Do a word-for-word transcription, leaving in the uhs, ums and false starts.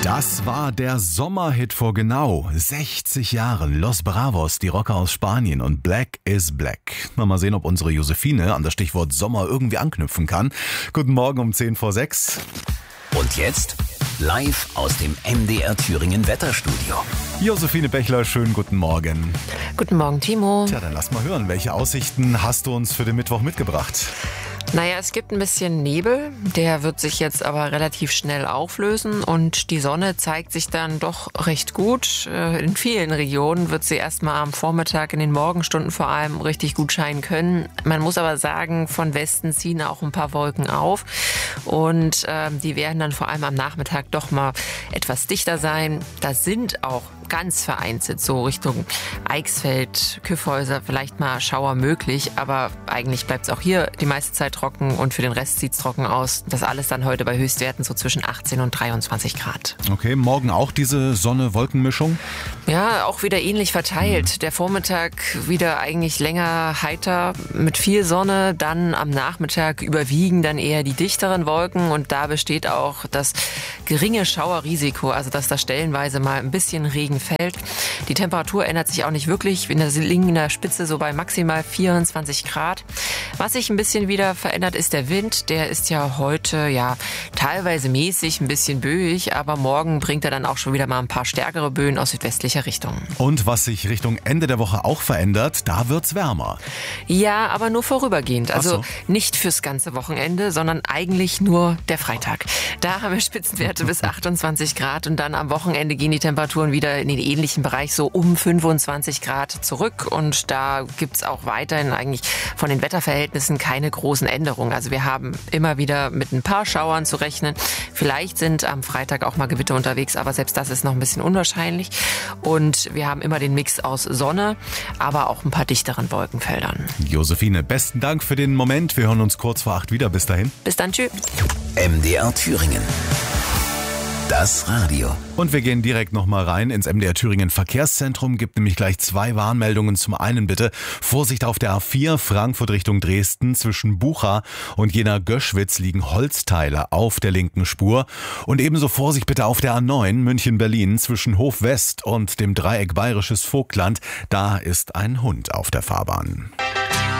Das war der Sommerhit vor genau sechzig Jahren. Los Bravos, die Rocker aus Spanien und Black is Black. Na, mal sehen, ob unsere Josephine an das Stichwort Sommer irgendwie anknüpfen kann. Guten Morgen um zehn vor sechs. Und jetzt live aus dem M D R Thüringen Wetterstudio. Josephine Bechler, schönen guten Morgen. Guten Morgen, Timo. Tja, dann lass mal hören, welche Aussichten hast du uns für den Mittwoch mitgebracht? Naja, es gibt ein bisschen Nebel, der wird sich jetzt aber relativ schnell auflösen und die Sonne zeigt sich dann doch recht gut. In vielen Regionen wird sie erstmal am Vormittag, in den Morgenstunden vor allem, richtig gut scheinen können. Man muss aber sagen, von Westen ziehen auch ein paar Wolken auf und äh, die werden dann vor allem am Nachmittag doch mal etwas dichter sein. Da sind auch ganz vereinzelt so Richtung Eichsfeld, Kyffhäuser, vielleicht mal Schauer möglich, aber eigentlich bleibt es auch hier die meiste Zeit trocken und für den Rest sieht es trocken aus. Das alles dann heute bei Höchstwerten so zwischen achtzehn und dreiundzwanzig Grad. Okay, morgen auch diese Sonne-Wolken-Mischung? Ja, auch wieder ähnlich verteilt. Mhm. Der Vormittag wieder eigentlich länger heiter mit viel Sonne, dann am Nachmittag überwiegen dann eher die dichteren Wolken und da besteht auch das geringe Schauerrisiko, also dass da stellenweise mal ein bisschen Regen fällt. Die Temperatur ändert sich auch nicht wirklich. Wir liegen in der Spitze so bei maximal vierundzwanzig Grad. Was sich ein bisschen wieder verändert, ist der Wind. Der ist ja heute ja teilweise mäßig, ein bisschen böig, aber morgen bringt er dann auch schon wieder mal ein paar stärkere Böen aus südwestlicher Richtung. Und was sich Richtung Ende der Woche auch verändert, da wird's wärmer. Ja, aber nur vorübergehend. Also so. Nicht fürs ganze Wochenende, sondern eigentlich nur der Freitag. Da haben wir Spitzenwerte bis achtundzwanzig Grad und dann am Wochenende gehen die Temperaturen wieder in den ähnlichen Bereich so um fünfundzwanzig Grad zurück und da gibt's auch weiterhin eigentlich von den Wetterverhältnissen keine großen Änderungen. Also wir haben immer wieder mit ein paar Schauern zu rechnen. Vielleicht sind am Freitag auch mal Gewitter unterwegs, aber selbst das ist noch ein bisschen unwahrscheinlich. Und wir haben immer den Mix aus Sonne, aber auch ein paar dichteren Wolkenfeldern. Josephine, besten Dank für den Moment. Wir hören uns kurz vor acht wieder. Bis dahin. Bis dann, tschüss. M D R Thüringen. Das Radio. Und wir gehen direkt nochmal rein ins M D R Thüringen Verkehrszentrum. Gibt nämlich gleich zwei Warnmeldungen. Zum einen bitte Vorsicht auf der A vier Frankfurt Richtung Dresden. Zwischen Bucha und Jena-Göschwitz liegen Holzteile auf der linken Spur. Und ebenso Vorsicht bitte auf der A neun München-Berlin zwischen Hof West und dem Dreieck Bayerisches Vogtland. Da ist ein Hund auf der Fahrbahn.